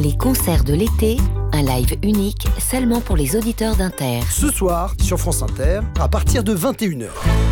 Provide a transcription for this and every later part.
Les concerts de l'été, un live unique seulement pour les auditeurs d'Inter. Ce soir, sur France Inter, à partir de 21h.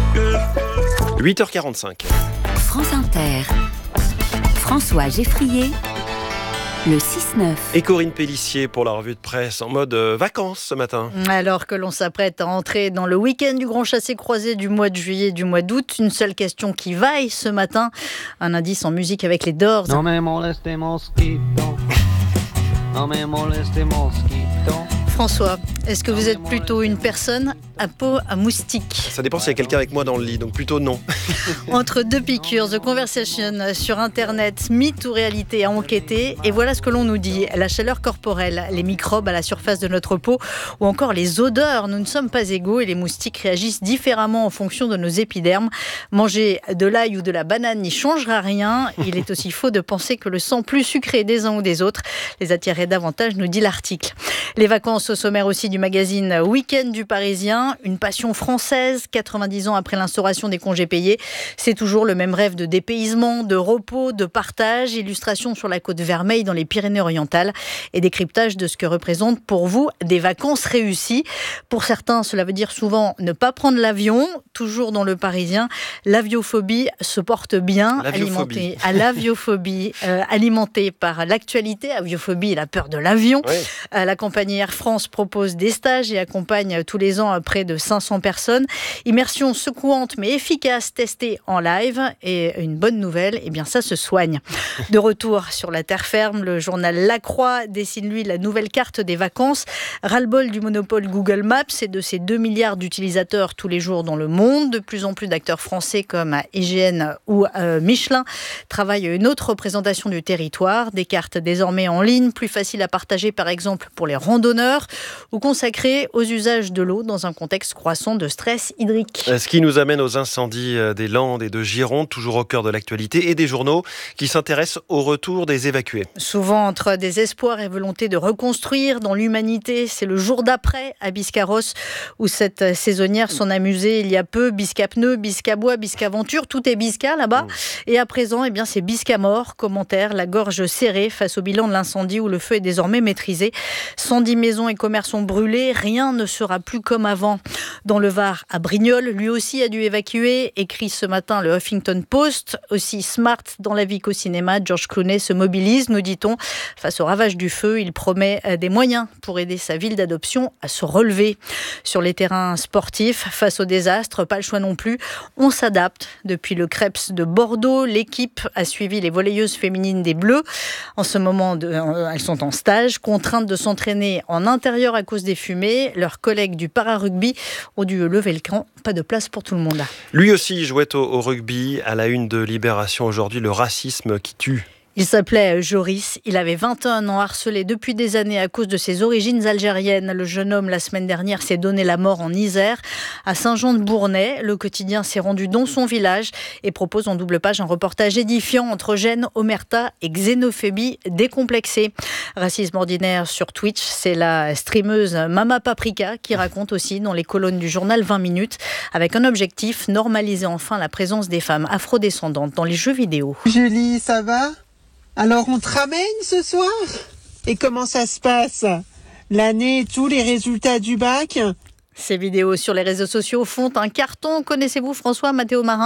8h45. France Inter. François Geffrier, le 6-9. Et Corinne Pélissier pour la revue de presse en mode vacances ce matin. Alors que l'on s'apprête à entrer dans le week-end du grand chassé-croisé du mois de juillet et du mois d'août, une seule question qui vaille ce matin. Un indice en musique avec les Doors. Non me moleste mosquito. Non me moleste mosquito. François, est-ce que vous êtes plutôt une personne à peau à moustique? Ça dépend s'il y a quelqu'un avec moi dans le lit, donc plutôt non. Entre deux piqûres, The Conversation sur Internet, mythe ou réalité à enquêter. Et voilà ce que l'on nous dit. La chaleur corporelle, les microbes à la surface de notre peau ou encore les odeurs. Nous ne sommes pas égaux et les moustiques réagissent différemment en fonction de nos épidermes. Manger de l'ail ou de la banane n'y changera rien. Il est aussi faux de penser que le sang plus sucré des uns ou des autres les attirerait davantage, nous dit l'article. Les vacances au sommaire aussi du magazine Week-end du Parisien. Une passion française, 90 ans après l'instauration des congés payés. C'est toujours le même rêve de dépaysement, de repos, de partage. Illustration sur la côte Vermeille dans les Pyrénées-Orientales et décryptage de ce que représentent pour vous des vacances réussies. Pour certains, cela veut dire souvent ne pas prendre l'avion. Toujours dans le Parisien, l'aviophobie se porte bien. Alimentée par l'actualité. Aviophobie, la peur de l'avion. Oui. La compagnie Air France propose des stages et accompagne tous les ans près de 500 personnes. Immersion secouante mais efficace testée en live. Et une bonne nouvelle, eh bien ça se soigne. De retour sur la terre ferme, le journal La Croix dessine lui la nouvelle carte des vacances. Ras-le-bol du monopole Google Maps et de ses 2 milliards d'utilisateurs tous les jours dans le monde. De plus en plus d'acteurs français comme IGN ou Michelin travaillent à une autre représentation du territoire. Des cartes désormais en ligne, plus faciles à partager par exemple pour les randonneurs ou consacrées aux usages de l'eau dans un contexte croissant de stress hydrique. Ce qui nous amène aux incendies des Landes et de Gironde, toujours au cœur de l'actualité, et des journaux qui s'intéressent au retour des évacués. Souvent entre désespoir et volonté de reconstruire dans l'humanité, c'est le jour d'après à Biscarrosse où cette saisonnière s'en amusait il y a peu. Bisca-pneu, Bisca-bois, Bisca-aventure, tout est Bisca là-bas. Et à présent, eh bien, c'est Bisca-mort. Commentaire, la gorge serrée face au bilan de l'incendie où le feu est désormais maîtrisé. 110 maisons et commerces ont brûlé, rien ne sera plus comme avant. Dans le Var, à Brignoles, lui aussi a dû évacuer, écrit ce matin le Huffington Post. Aussi smart dans la vie qu'au cinéma, George Clooney se mobilise, nous dit-on. Face au ravage du feu, il promet des moyens pour aider sa ville d'adoption à se relever. Sur les terrains sportifs, face au désastre, pas le choix non plus, on s'adapte. Depuis le Crêpes de Bordeaux, l'équipe a suivi les volleyeuses féminines des Bleus. En ce moment, elles sont en stage, contraintes de s'entraîner en intérieur à cause des fumées. Leurs collègues du para-rugby ont dû lever le camp. Pas de place pour tout le monde. Lui aussi jouait au rugby. À la une de Libération aujourd'hui, le racisme qui tue. Il s'appelait Joris, il avait 21 ans, harcelé depuis des années à cause de ses origines algériennes. Le jeune homme, la semaine dernière, s'est donné la mort en Isère. À Saint-Jean-de-Bournay, le quotidien s'est rendu dans son village et propose en double page un reportage édifiant entre gêne, omerta et xénophobie décomplexée. Racisme ordinaire sur Twitch, c'est la streameuse Mama Paprika qui raconte aussi dans les colonnes du journal 20 minutes avec un objectif, normaliser enfin la présence des femmes afrodescendantes dans les jeux vidéo. Julie, ça va ? Alors on te ramène ce soir ? Et comment ça se passe ? L'année, tous les résultats du bac ? Ces vidéos sur les réseaux sociaux font un carton. Connaissez-vous François Mathéo Marin ?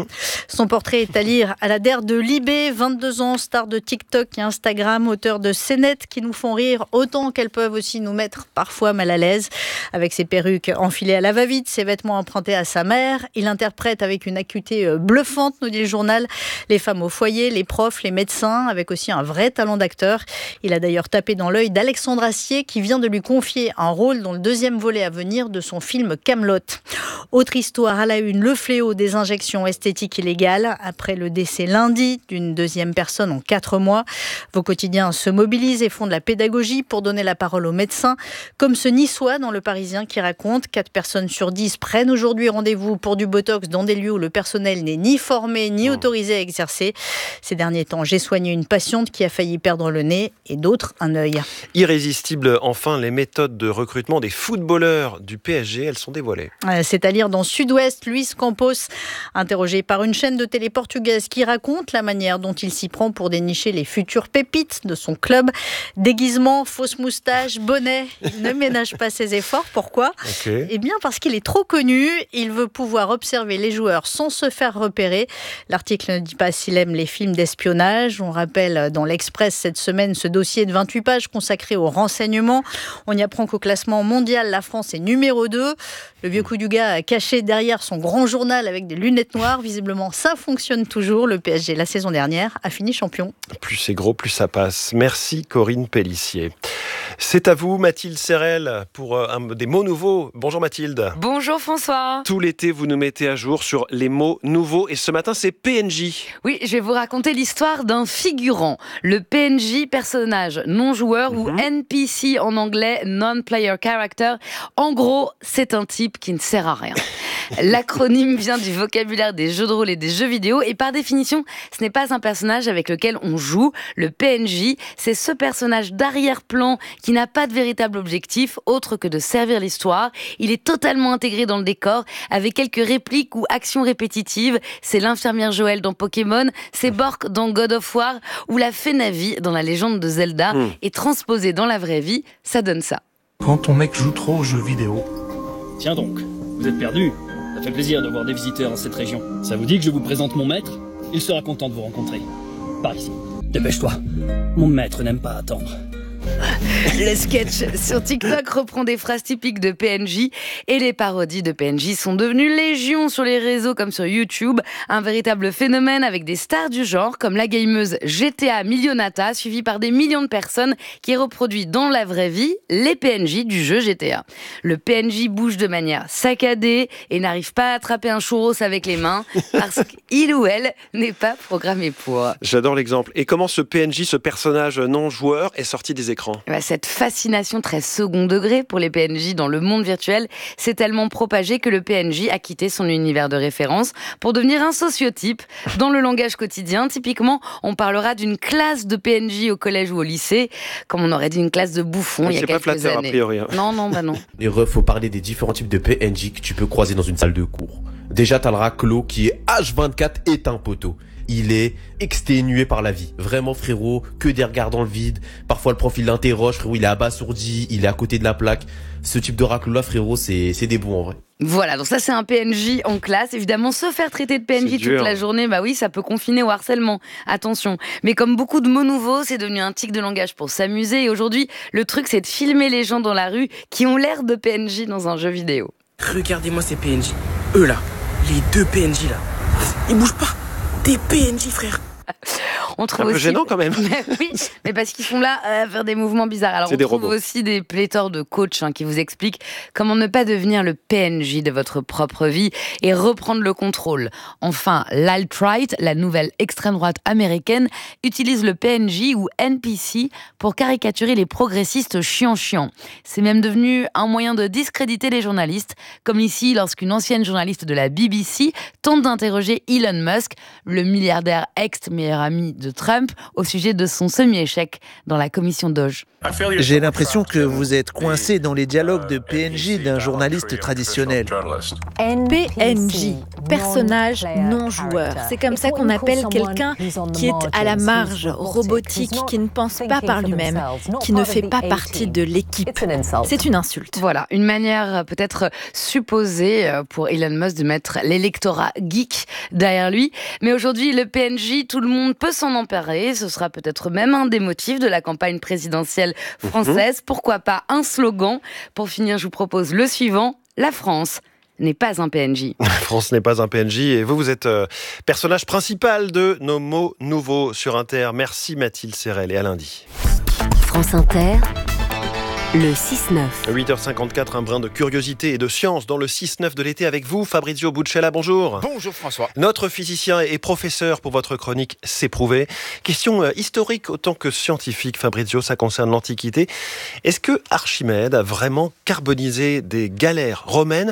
Son portrait est à lire à la DER de Libé, 22 ans, star de TikTok et Instagram, auteur de scénettes qui nous font rire autant qu'elles peuvent aussi nous mettre parfois mal à l'aise. Avec ses perruques enfilées à la va-vite, ses vêtements empruntés à sa mère, il interprète avec une acuité bluffante, nous dit le journal, les femmes au foyer, les profs, les médecins, avec aussi un vrai talent d'acteur. Il a d'ailleurs tapé dans l'œil d'Alexandre Astier qui vient de lui confier un rôle dans le deuxième volet à venir de son film Kaamelott. Autre histoire à la une, le fléau des injections esthétiques illégales après le décès lundi d'une deuxième personne en 4 mois. Vos quotidiens se mobilisent et font de la pédagogie pour donner la parole aux médecins, comme ce Niçois dans Le Parisien qui raconte 4 personnes sur 10 prennent aujourd'hui rendez-vous pour du botox dans des lieux où le personnel n'est ni formé ni autorisé à exercer. Ces derniers temps, j'ai soigné une patiente qui a failli perdre le nez et d'autres un œil. Irrésistible enfin les méthodes de recrutement des footballeurs du du PSG. Elles sont dévoilées. C'est à lire dans Sud-Ouest. Luis Campos, interrogé par une chaîne de télé portugaise qui raconte la manière dont il s'y prend pour dénicher les futures pépites de son club. Déguisement, fausse moustache, bonnet. Il ne ménage pas ses efforts. Pourquoi ? Eh bien parce qu'il est trop connu. Il veut pouvoir observer les joueurs sans se faire repérer. L'article ne dit pas s'il aime les films d'espionnage. On rappelle dans l'Express cette semaine ce dossier de 28 pages consacré aux renseignements. On y apprend qu'au classement mondial, la France est numéro 2. Le vieux coup du gars caché derrière son grand journal avec des lunettes noires. Visiblement, ça fonctionne toujours. Le PSG, la saison dernière, a fini champion. Plus c'est gros, plus ça passe. Merci Corinne Pélissier. C'est à vous Mathilde Serrel pour des mots nouveaux. Bonjour Mathilde. Bonjour François. Tout l'été, vous nous mettez à jour sur les mots nouveaux et ce matin, c'est PNJ. Oui, je vais vous raconter l'histoire d'un figurant. Le PNJ, personnage non-joueur ou NPC en anglais, non-player character. En gros, c'est un type qui ne sert à rien. L'acronyme vient du vocabulaire des jeux de rôle et des jeux vidéo et par définition, ce n'est pas un personnage avec lequel on joue. Le PNJ, c'est ce personnage d'arrière-plan qui n'a pas de véritable objectif autre que de servir l'histoire. Il est totalement intégré dans le décor avec quelques répliques ou actions répétitives. C'est l'infirmière Joël dans Pokémon, c'est Bork dans God of War ou la fée Navi dans la légende de Zelda. Et transposé dans la vraie vie, ça donne ça. Quand ton mec joue trop aux jeux vidéo. Tiens donc, vous êtes perdu. Ça fait plaisir de voir des visiteurs en cette région. Ça vous dit que je vous présente mon maître ? Il sera content de vous rencontrer. Par ici. Dépêche-toi. Mon maître n'aime pas attendre. Le sketch sur TikTok reprend des phrases typiques de PNJ et les parodies de PNJ sont devenues légion sur les réseaux comme sur YouTube. Un véritable phénomène avec des stars du genre comme la gameuse GTA Millionata suivie par des millions de personnes qui reproduit dans la vraie vie les PNJ du jeu GTA. Le PNJ bouge de manière saccadée et n'arrive pas à attraper un churros avec les mains parce qu'il ou elle n'est pas programmé pour. J'adore l'exemple. Et comment ce PNJ, ce personnage non-joueur, est sorti des écrans ? Cette fascination très second degré pour les PNJ dans le monde virtuel s'est tellement propagée que le PNJ a quitté son univers de référence pour devenir un sociotype. Dans le langage quotidien, typiquement, on parlera d'une classe de PNJ au collège ou au lycée, comme on aurait dit une classe de bouffons il y a quelques années. C'est pas flatteur, a priori. Non. Les refs, faut parler des différents types de PNJ que tu peux croiser dans une salle de cours. Déjà, t'as le raclo qui est H24 et un poteau. Il est exténué par la vie. Vraiment, frérot, que des regards dans le vide. Parfois, le prof, il l'interroge, frérot, il est abasourdi, il est à côté de la plaque. Ce type de raclo-là, frérot, c'est des bons, en vrai. Voilà, donc ça, c'est un PNJ en classe. Évidemment, se faire traiter de PNJ toute la journée, bah oui, ça peut confiner au harcèlement. Attention. Mais comme beaucoup de mots nouveaux, c'est devenu un tic de langage pour s'amuser. Et aujourd'hui, le truc, c'est de filmer les gens dans la rue qui ont l'air de PNJ dans un jeu vidéo. Regardez-moi ces PNJ. Eux, là. Les deux PNJ, là. Ils bougent pas. Des PNJ, frère. On trouve un peu aussi... gênant quand même. Oui, mais parce qu'ils sont là à faire des mouvements bizarres. Alors on trouve aussi des pléthores de coachs qui vous expliquent comment ne pas devenir le PNJ de votre propre vie et reprendre le contrôle. Enfin, l'alt-right, la nouvelle extrême droite américaine, utilise le PNJ ou NPC pour caricaturer les progressistes chiants. C'est même devenu un moyen de discréditer les journalistes, comme ici lorsqu'une ancienne journaliste de la BBC tente d'interroger Elon Musk, le milliardaire ex-meilleur ami de Trump, au sujet de son semi-échec dans la commission Doge. J'ai l'impression que vous êtes coincé dans les dialogues de PNJ d'un journaliste traditionnel. PNJ, personnage non joueur. C'est comme ça qu'on appelle quelqu'un qui est à la marge, robotique, qui ne pense pas par lui-même, qui ne fait pas partie de l'équipe. C'est une insulte. Voilà, une manière peut-être supposée pour Elon Musk de mettre l'électorat geek derrière lui. Mais aujourd'hui, le PNJ, tout le monde peut s'en emparer. Ce sera peut-être même un des motifs de la campagne présidentielle française. Pourquoi pas un slogan ? Pour finir, je vous propose le suivant. La France n'est pas un PNJ. La France n'est pas un PNJ. Et vous êtes personnage principal de nos mots nouveaux sur Inter. Merci Mathilde Serrel et à lundi. France Inter, le 6-9. 8h54, un brin de curiosité et de science dans le 6-9 de l'été avec vous, Fabrizio Buccella, bonjour. Bonjour François. Notre physicien et professeur pour votre chronique C'est prouvé. Question historique autant que scientifique, Fabrizio, ça concerne l'Antiquité. Est-ce que Archimède a vraiment carbonisé des galères romaines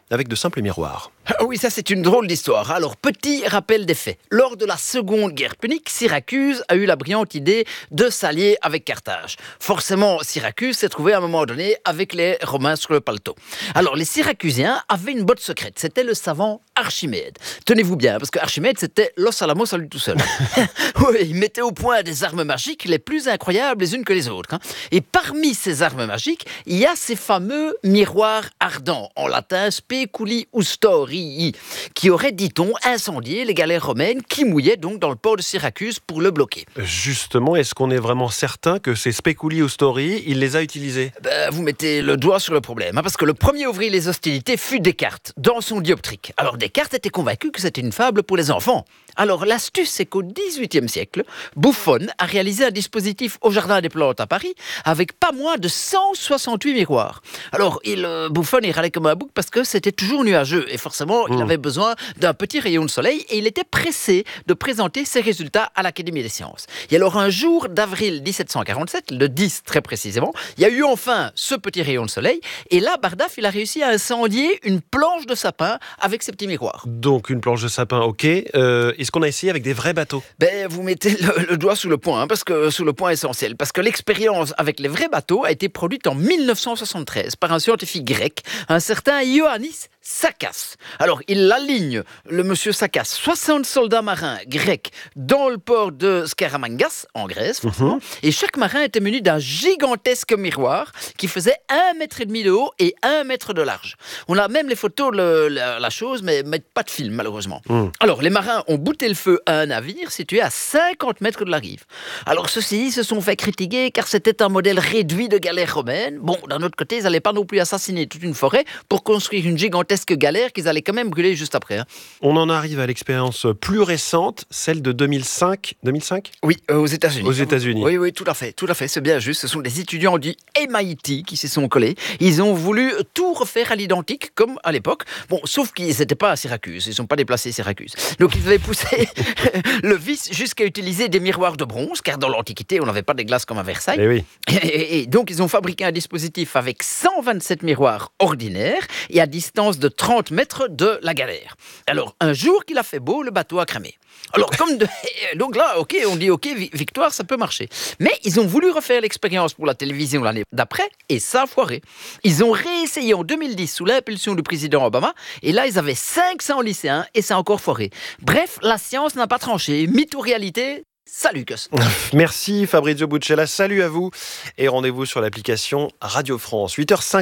avec de simples miroirs. Ah oui, ça c'est une drôle d'histoire. Alors, petit rappel des faits. Lors de la Seconde Guerre punique, Syracuse a eu la brillante idée de s'allier avec Carthage. Forcément, Syracuse s'est trouvé à un moment donné avec les Romains sur le paletot. Alors, les Syracusiens avaient une botte secrète. C'était le savant Archimède. Tenez-vous bien, parce que Archimède, c'était Los Alamos à lui tout seul. Oui, il mettait au point des armes magiques les plus incroyables les unes que les autres. Et parmi ces armes magiques, il y a ces fameux miroirs ardents, en latin speculi ustorii, qui auraient, dit-on, incendié les galères romaines qui mouillaient donc dans le port de Syracuse pour le bloquer. Justement, est-ce qu'on est vraiment certain que ces speculi ustorii, il les a utilisés ? Vous mettez le doigt sur le problème, parce que le premier à ouvrir les hostilités fut Descartes, dans son dioptrique. Alors Descartes était convaincu que c'était une fable pour les enfants. Alors l'astuce, c'est qu'au XVIIIe siècle, Buffon a réalisé un dispositif au Jardin des Plantes à Paris avec pas moins de 168 miroirs. Alors Buffon, il râlait comme un bouc parce que c'était toujours nuageux et forcément, il avait besoin d'un petit rayon de soleil et il était pressé de présenter ses résultats à l'Académie des sciences. Et alors un jour d'avril 1747, le 10 très précisément, il y a eu enfin ce petit rayon de soleil et là, Bardaf, il a réussi à incendier une planche de sapin avec ses petits miroirs. Donc une planche de sapin, ok. Est-ce qu'on a essayé avec des vrais bateaux ? Vous mettez le doigt sous le point, parce que sous le point essentiel, parce que l'expérience avec les vrais bateaux a été produite en 1973 par un scientifique grec, un certain Ioannis Sakas. Alors, il aligne, le monsieur Sakas, 60 soldats marins grecs dans le port de Skaramangas, en Grèce, forcément, et chaque marin était muni d'un gigantesque miroir qui faisait 1,5 mètre de haut et 1 mètre de large. On a même les photos de la chose, mais pas de film, malheureusement. Alors, les marins ont bouté le feu à un navire situé à 50 mètres de la rive. Alors, ceux-ci se sont fait critiquer car c'était un modèle réduit de galère romaine. Bon, d'un autre côté, ils n'allaient pas non plus assassiner toute une forêt pour construire une gigantesque galère qu'ils allaient quand même brûler juste après. On en arrive à l'expérience plus récente, celle de 2005. 2005 ? Oui, aux États-Unis. Aux États-Unis. Oui, tout à fait, c'est bien juste. Ce sont des étudiants du MIT qui s'y sont collés. Ils ont voulu tout refaire à l'identique, comme à l'époque. Bon, sauf qu'ils n'étaient pas à Syracuse, ils ne sont pas déplacés à Syracuse. Donc ils avaient poussé le vice jusqu'à utiliser des miroirs de bronze, car dans l'Antiquité, on n'avait pas des glaces comme à Versailles. Et oui. Et donc ils ont fabriqué un dispositif avec 127 miroirs ordinaires et à distance de 30 mètres de la galère. Alors, un jour qu'il a fait beau, le bateau a cramé. Alors, donc là, on dit victoire, ça peut marcher. Mais ils ont voulu refaire l'expérience pour la télévision l'année d'après, et ça a foiré. Ils ont réessayé en 2010 sous l'impulsion du président Obama, et là, ils avaient 500 lycéens, et ça a encore foiré. Bref, la science n'a pas tranché. Mythe ou réalité ? Salut Cus. Merci Fabrizio Buccella, salut à vous et rendez-vous sur l'application Radio France.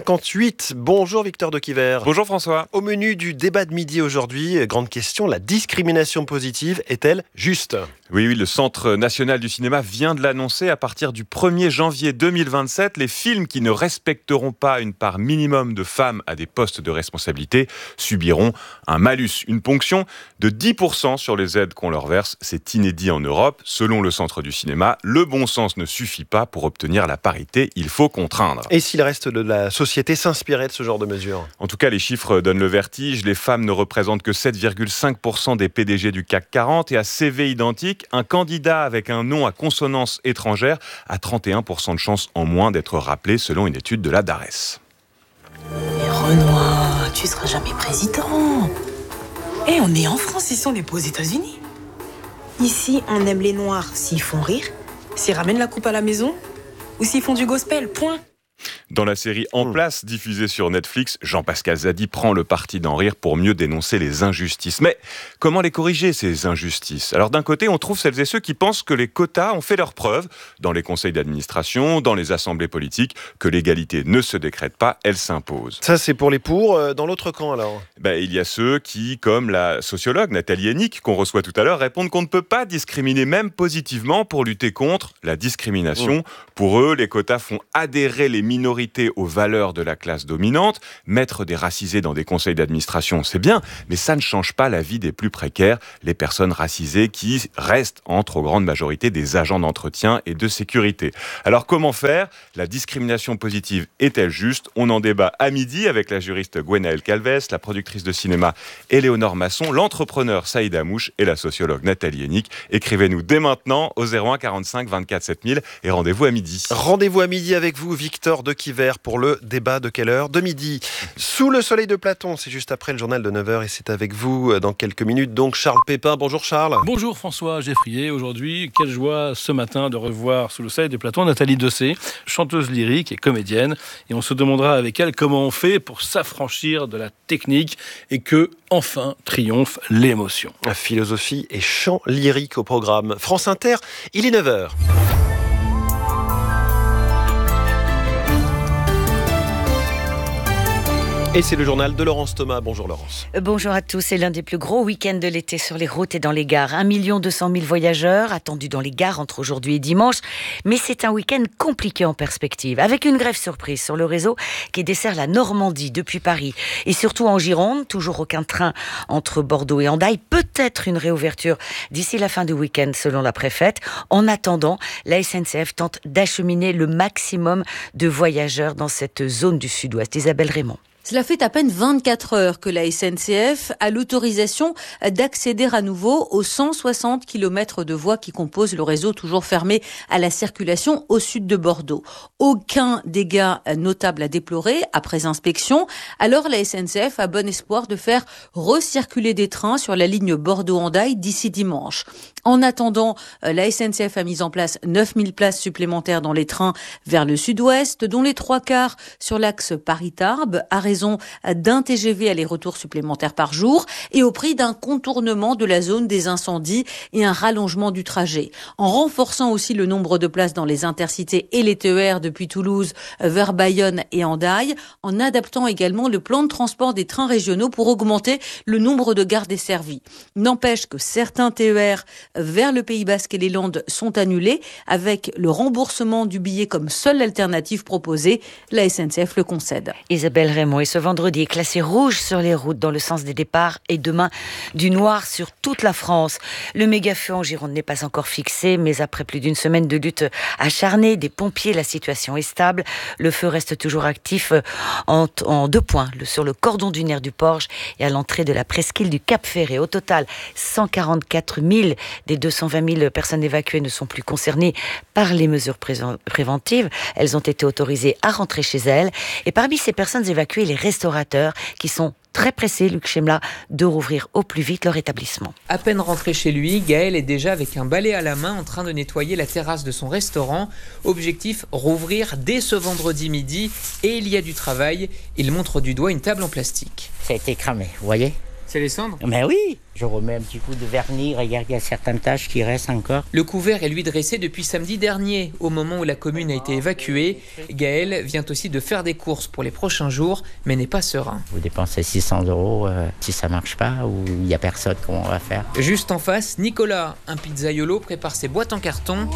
8h58, bonjour Victor de Quiver. Bonjour François. Au menu du débat de midi aujourd'hui, grande question, la discrimination positive est-elle juste ? Oui, le Centre national du cinéma vient de l'annoncer. À partir du 1er janvier 2027, les films qui ne respecteront pas une part minimum de femmes à des postes de responsabilité subiront un malus, une ponction de 10% sur les aides qu'on leur verse. C'est inédit en Europe. Selon le Centre du cinéma, le bon sens ne suffit pas pour obtenir la parité. Il faut contraindre. Et si le reste de la société s'inspirait de ce genre de mesures ? En tout cas, les chiffres donnent le vertige. Les femmes ne représentent que 7,5% des PDG du CAC 40 et à CV identique, un candidat avec un nom à consonance étrangère a 31% de chances en moins d'être rappelé selon une étude de la DARES. Mais Renoir, tu seras jamais président. On est en France, ici on n'est pas aux États-Unis. Ici, on aime les noirs s'ils font rire, s'ils ramènent la coupe à la maison ou s'ils font du gospel, point. Dans la série En place, diffusée sur Netflix, Jean-Pascal Zadi prend le parti d'en rire pour mieux dénoncer les injustices. Mais comment les corriger, ces injustices ? Alors d'un côté, on trouve celles et ceux qui pensent que les quotas ont fait leurs preuves dans les conseils d'administration, dans les assemblées politiques, que l'égalité ne se décrète pas, elle s'impose. Ça, c'est pour les pour. Dans l'autre camp, alors ? Il y a ceux qui, comme la sociologue Nathalie Hennig, qu'on reçoit tout à l'heure, répondent qu'on ne peut pas discriminer, même positivement, pour lutter contre la discrimination. Pour eux, les quotas font adhérer les minorités aux valeurs de la classe dominante. Mettre des racisés dans des conseils d'administration, c'est bien, mais ça ne change pas la vie des plus précaires, les personnes racisées qui restent en trop grande majorité des agents d'entretien et de sécurité. Alors comment faire ? La discrimination positive est-elle juste ? On en débat à midi avec la juriste Gwenaëlle Calves, la productrice de cinéma Éléonore Masson, l'entrepreneur Saïd Amouche et la sociologue Nathalie Hennig. Écrivez-nous dès maintenant au 01 45 24 7000 et rendez-vous à midi. Rendez-vous à midi avec vous, Victor de Quiver. petit verre pour le débat de quelle heure ? De midi. Sous le soleil de Platon, c'est juste après le journal de 9h et c'est avec vous dans quelques minutes. Donc Charles Pépin, bonjour Charles. Bonjour François Geffrier. Aujourd'hui, quelle joie ce matin de revoir sous le soleil de Platon Nathalie Dessay, chanteuse lyrique et comédienne. Et on se demandera avec elle comment on fait pour s'affranchir de la technique et que, enfin, triomphe l'émotion. Philosophie et chant lyrique au programme. France Inter, il est 9h. Et c'est le journal de Laurence Thomas. Bonjour Laurence. Bonjour à tous. C'est l'un des plus gros week-ends de l'été sur les routes et dans les gares. 1 200 000 voyageurs attendus dans les gares entre aujourd'hui et dimanche. Mais c'est un week-end compliqué en perspective, avec une grève surprise sur le réseau qui dessert la Normandie depuis Paris. Et surtout en Gironde, toujours aucun train entre Bordeaux et Hendaye. Peut-être une réouverture d'ici la fin du week-end selon la préfète. En attendant, la SNCF tente d'acheminer le maximum de voyageurs dans cette zone du sud-ouest. Isabelle Raymond. Cela fait à peine 24 heures que la SNCF a l'autorisation d'accéder à nouveau aux 160 km de voies qui composent le réseau toujours fermé à la circulation au sud de Bordeaux. Aucun dégât notable à déplorer après inspection. Alors la SNCF a bon espoir de faire recirculer des trains sur la ligne Bordeaux-Hendaye d'ici dimanche. En attendant, la SNCF a mis en place 9000 places supplémentaires dans les trains vers le sud-ouest, dont les 3/4 sur l'axe Paris-Tarbes, à raison d'un TGV aller-retour supplémentaire par jour et au prix d'un contournement de la zone des incendies et un rallongement du trajet. En renforçant aussi le nombre de places dans les intercités et les TER depuis Toulouse vers Bayonne et Hendaye, en adaptant également le plan de transport des trains régionaux pour augmenter le nombre de gares desservies. N'empêche que certains TER vers le Pays Basque et les Landes sont annulés avec le remboursement du billet comme seule alternative proposée. La SNCF le concède. Isabelle Raymond. Et ce vendredi est classé rouge sur les routes dans le sens des départs et demain du noir sur toute la France. Le méga-feu en Gironde n'est pas encore fixé, mais après plus d'une semaine de lutte acharnée des pompiers, la situation est stable. Le feu reste toujours actif en 2 points, sur le cordon dunaire du Porge et à l'entrée de la presqu'île du Cap Ferré. Au total, 144 000 des 220 000 personnes évacuées ne sont plus concernées par les mesures préventives. Elles ont été autorisées à rentrer chez elles. Et parmi ces personnes évacuées, les restaurateurs qui sont très pressés, Luc Chemla, de rouvrir au plus vite leur établissement. À peine rentré chez lui, Gaël est déjà avec un balai à la main en train de nettoyer la terrasse de son restaurant. Objectif, rouvrir dès ce vendredi midi. Et il y a du travail. Il montre du doigt une table en plastique. Ça a été cramé, vous voyez ? C'est les cendres ? Mais oui, je remets un petit coup de vernis, regarde, il y a certaines taches qui restent encore. Le couvert est lui dressé depuis samedi dernier, au moment où la commune a été évacuée. Gaël vient aussi de faire des courses pour les prochains jours, mais n'est pas serein. Vous dépensez 600 €, si ça marche pas, ou il n'y a personne, comment on va faire ? Juste en face, Nicolas, un pizzaiolo, prépare ses boîtes en carton.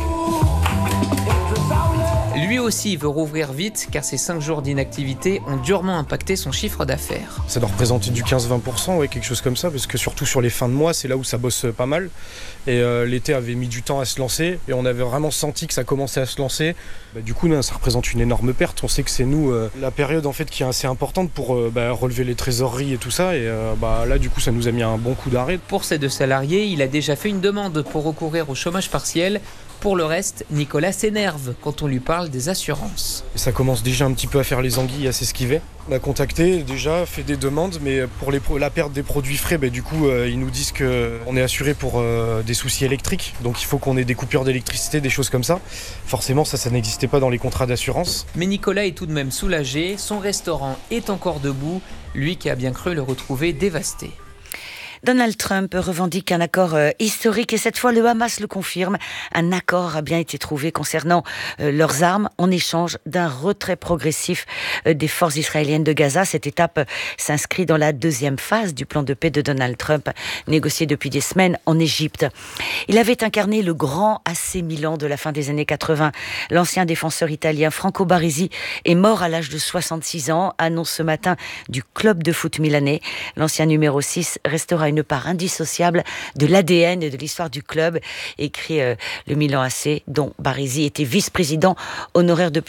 Lui aussi veut rouvrir vite car ces 5 jours d'inactivité ont durement impacté son chiffre d'affaires. Ça doit représenter du 15-20%, ouais, quelque chose comme ça, parce que surtout sur les fins de mois, c'est là où ça bosse pas mal. Et l'été avait mis du temps à se lancer et on avait vraiment senti que ça commençait à se lancer. Du coup, ça représente une énorme perte. On sait que c'est nous, la période en fait qui est assez importante pour relever les trésoreries et tout ça. Et là, du coup, ça nous a mis un bon coup d'arrêt. Pour ces 2 salariés, il a déjà fait une demande pour recourir au chômage partiel. Pour le reste, Nicolas s'énerve quand on lui parle des assurances. Et ça commence déjà un petit peu à faire les anguilles, à s'esquiver. On a contacté déjà, fait des demandes, mais pour la perte des produits frais, du coup, ils nous disent qu'on est assuré pour des soucis électriques. Donc il faut qu'on ait des coupures d'électricité, des choses comme ça. Forcément, ça n'existait pas dans les contrats d'assurance. Mais Nicolas est tout de même soulagé. Son restaurant est encore debout. Lui qui a bien cru le retrouver dévasté. Donald Trump revendique un accord historique et cette fois le Hamas le confirme. Un accord a bien été trouvé concernant leurs armes en échange d'un retrait progressif des forces israéliennes de Gaza. Cette étape s'inscrit dans la 2e phase du plan de paix de Donald Trump, négocié depuis des semaines en Égypte. Il avait incarné le grand AC Milan de la fin des années 80. L'ancien défenseur italien Franco Baresi est mort à l'âge de 66 ans, annonce ce matin du club de foot milanais. L'ancien numéro 6 restera une part indissociable de l'ADN et de l'histoire du club, écrit le Milan AC, dont Baresi était vice-président honoraire depuis